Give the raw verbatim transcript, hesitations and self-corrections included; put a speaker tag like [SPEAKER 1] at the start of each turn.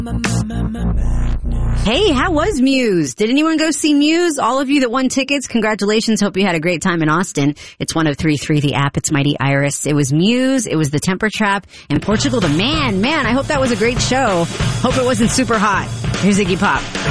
[SPEAKER 1] Hey, how was Muse? Did anyone go see Muse? All of you that won tickets, congratulations. Hope you had a great time in Austin. It's one oh three point three The App. It's Mighty Iris. It was Muse. It was the Temper Trap. And Portugal the Man. Man, I hope that was a great show. Hope it wasn't super hot. Here's Iggy Pop.